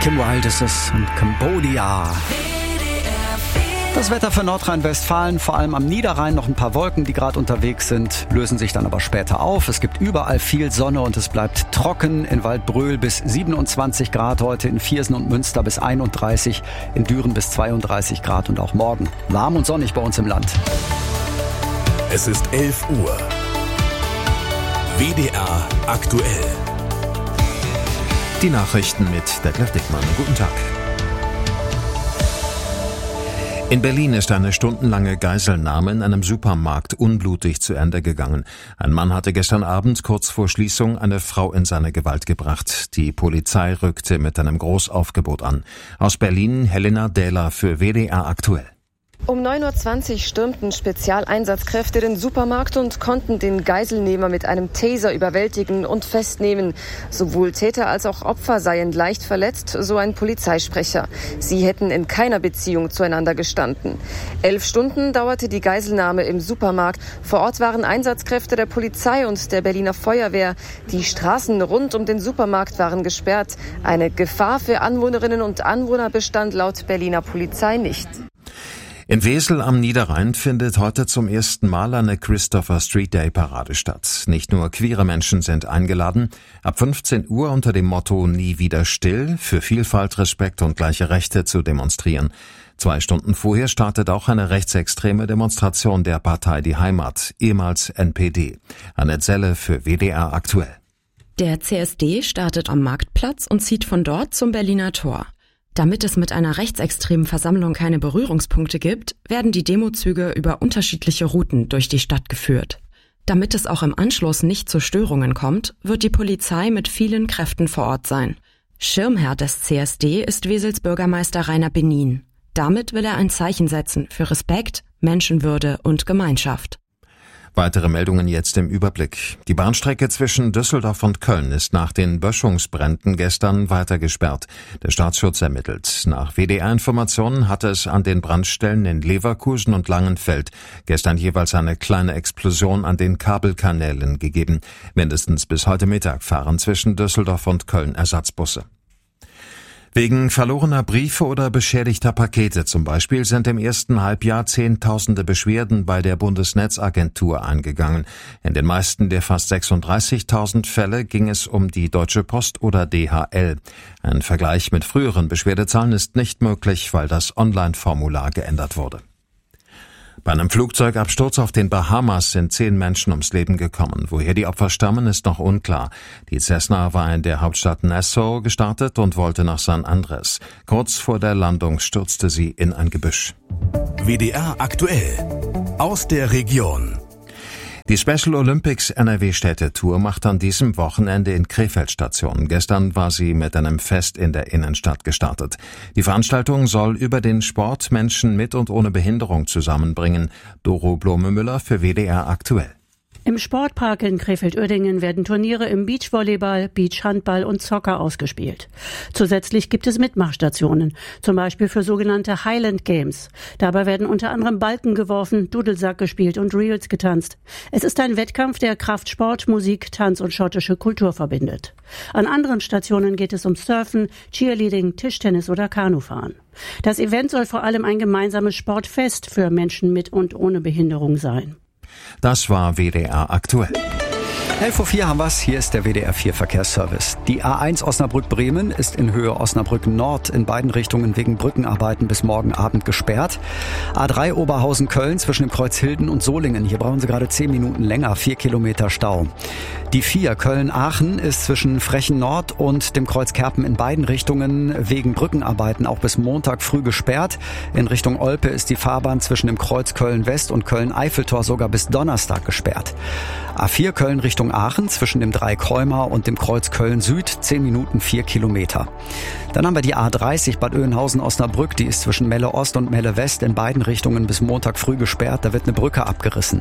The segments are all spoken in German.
Kim Wilde ist es und Cambodia. Das Wetter für Nordrhein-Westfalen, vor allem am Niederrhein noch ein paar Wolken, die gerade unterwegs sind, lösen sich dann aber später auf. Es gibt überall viel Sonne und es bleibt trocken. In Waldbröl bis 27 Grad heute, in Viersen und Münster bis 31, in Düren bis 32 Grad und auch morgen. Warm und sonnig bei uns im Land. Es ist 11 Uhr. WDR aktuell. Die Nachrichten mit Detlef Dickmann. Guten Tag. In Berlin ist eine stundenlange Geiselnahme in einem Supermarkt unblutig zu Ende gegangen. Ein Mann hatte gestern Abend kurz vor Schließung eine Frau in seine Gewalt gebracht. Die Polizei rückte mit einem Großaufgebot an. Aus Berlin Helena Dähler für WDR aktuell. Um 9.20 Uhr stürmten Spezialeinsatzkräfte den Supermarkt und konnten den Geiselnehmer mit einem Taser überwältigen und festnehmen. Sowohl Täter als auch Opfer seien leicht verletzt, so ein Polizeisprecher. Sie hätten in keiner Beziehung zueinander gestanden. 11 Stunden dauerte die Geiselnahme im Supermarkt. Vor Ort waren Einsatzkräfte der Polizei und der Berliner Feuerwehr. Die Straßen rund um den Supermarkt waren gesperrt. Eine Gefahr für Anwohnerinnen und Anwohner bestand laut Berliner Polizei nicht. In Wesel am Niederrhein findet heute zum ersten Mal eine Christopher Street Day Parade statt. Nicht nur queere Menschen sind eingeladen. Ab 15 Uhr unter dem Motto Nie wieder still, für Vielfalt, Respekt und gleiche Rechte zu demonstrieren. 2 Stunden vorher startet auch eine rechtsextreme Demonstration der Partei Die Heimat, ehemals NPD. Annette Selle für WDR aktuell. Der CSD startet am Marktplatz und zieht von dort zum Berliner Tor. Damit es mit einer rechtsextremen Versammlung keine Berührungspunkte gibt, werden die Demozüge über unterschiedliche Routen durch die Stadt geführt. Damit es auch im Anschluss nicht zu Störungen kommt, wird die Polizei mit vielen Kräften vor Ort sein. Schirmherr des CSD ist Wesels Bürgermeister Rainer Benin. Damit will er ein Zeichen setzen für Respekt, Menschenwürde und Gemeinschaft. Weitere Meldungen jetzt im Überblick. Die Bahnstrecke zwischen Düsseldorf und Köln ist nach den Böschungsbränden gestern weiter gesperrt. Der Staatsschutz ermittelt. Nach WDR-Informationen hatte es an den Brandstellen in Leverkusen und Langenfeld gestern jeweils eine kleine Explosion an den Kabelkanälen gegeben. Mindestens bis heute Mittag fahren zwischen Düsseldorf und Köln Ersatzbusse. Wegen verlorener Briefe oder beschädigter Pakete zum Beispiel sind im ersten Halbjahr Zehntausende Beschwerden bei der Bundesnetzagentur eingegangen. In den meisten der fast 36.000 Fälle ging es um die Deutsche Post oder DHL. Ein Vergleich mit früheren Beschwerdezahlen ist nicht möglich, weil das Online-Formular geändert wurde. Bei einem Flugzeugabsturz auf den Bahamas sind 10 Menschen ums Leben gekommen. Woher die Opfer stammen, ist noch unklar. Die Cessna war in der Hauptstadt Nassau gestartet und wollte nach San Andres. Kurz vor der Landung stürzte sie in ein Gebüsch. WDR aktuell. Aus der Region. Die Special Olympics NRW-Städte-Tour macht an diesem Wochenende in Krefeld Station. Gestern war sie mit einem Fest in der Innenstadt gestartet. Die Veranstaltung soll über den Sport Menschen mit und ohne Behinderung zusammenbringen. Doro Blome-Müller für WDR aktuell. Im Sportpark in Krefeld-Uerdingen werden Turniere im Beachvolleyball, Beachhandball und Soccer ausgespielt. Zusätzlich gibt es Mitmachstationen, zum Beispiel für sogenannte Highland Games. Dabei werden unter anderem Balken geworfen, Dudelsack gespielt und Reels getanzt. Es ist ein Wettkampf, der Kraftsport, Musik, Tanz und schottische Kultur verbindet. An anderen Stationen geht es um Surfen, Cheerleading, Tischtennis oder Kanufahren. Das Event soll vor allem ein gemeinsames Sportfest für Menschen mit und ohne Behinderung sein. Das war WDR aktuell. 11.04 Uhr haben wir's. Hier ist der WDR 4 Verkehrsservice. Die A1 Osnabrück-Bremen ist in Höhe Osnabrück Nord in beiden Richtungen wegen Brückenarbeiten bis morgen Abend gesperrt. A3 Oberhausen-Köln zwischen dem Kreuz Hilden und Solingen. Hier brauchen Sie gerade 10 Minuten länger, 4 Kilometer Stau. Die 4 Köln-Aachen ist zwischen Frechen Nord und dem Kreuz Kerpen in beiden Richtungen wegen Brückenarbeiten auch bis Montag früh gesperrt. In Richtung Olpe ist die Fahrbahn zwischen dem Kreuz Köln-West und Köln-Eiffeltor sogar bis Donnerstag gesperrt. A4 Köln Richtung Aachen zwischen dem Dreieck Heuma und dem Kreuz Köln-Süd, 10 Minuten 4 Kilometer. Dann haben wir die A30 Bad Oeynhausen-Osnabrück, die ist zwischen Melle Ost und Melle West in beiden Richtungen bis Montag früh gesperrt, da wird eine Brücke abgerissen.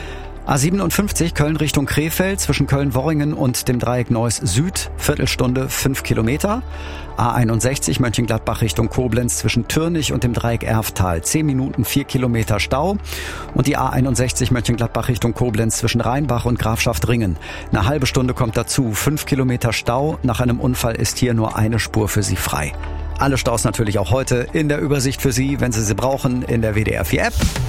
A57 Köln Richtung Krefeld zwischen Köln-Worringen und dem Dreieck Neuss Süd, Viertelstunde 5 Kilometer. A61 Mönchengladbach Richtung Koblenz zwischen Türnich und dem Dreieck Erftal, 10 Minuten 4 Kilometer Stau. Und die A61 Mönchengladbach Richtung Koblenz zwischen Rheinbach und Grafschaft-Ringen. Eine halbe Stunde kommt dazu, 5 Kilometer Stau. Nach einem Unfall ist hier nur eine Spur für Sie frei. Alle Staus natürlich auch heute in der Übersicht für Sie, wenn Sie sie brauchen, in der WDR 4 App.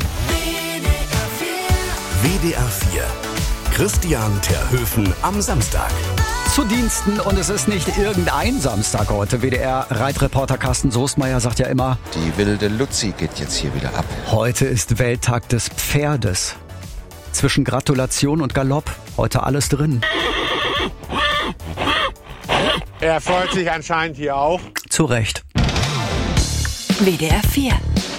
WDR 4. Christian Terhöfen am Samstag. Zu Diensten und es ist nicht irgendein Samstag heute. WDR-Reitreporter Carsten Soestmeier sagt ja immer, die wilde Luzi geht jetzt hier wieder ab. Heute ist Welttag des Pferdes. Zwischen Gratulation und Galopp, heute alles drin. Er freut sich anscheinend hier auch. Zu Recht. WDR 4